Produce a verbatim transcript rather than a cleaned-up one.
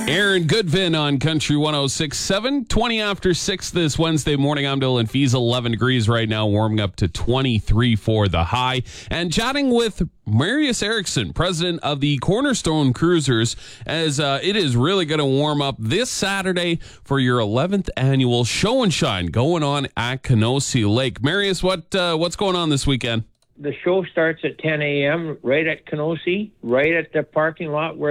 Aaron Goodvin on Country one oh six point seven, twenty after six this Wednesday morning. I'm Dylan Fees, eleven degrees right now, warming up to twenty-three for the high. And chatting with Marius Eriksson, president of the Cornerstone Cruisers, as uh, it is really going to warm up this Saturday for your eleventh annual Show and Shine going on at Knossi Lake. Marius, what uh, what's going on this weekend? The show starts at ten a.m. right at Knossi, right at the parking lot where